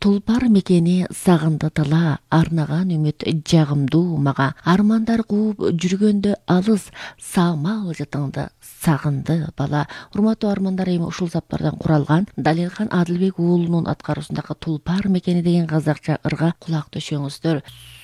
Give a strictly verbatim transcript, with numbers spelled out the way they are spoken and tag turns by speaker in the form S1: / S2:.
S1: Тулпар мекени сагынды тыла, арнаган үмүт жагымдуу мага. Армандар кууп жүргөндө алыс, саамал жытыңды сагынды бала. Урматтуу армандар, эми ушул сапардан куралган Далелхан Адылбек уулунун аткаруусундагы Тулпар мекени деген казакча ырга кулак төшөңүздөр.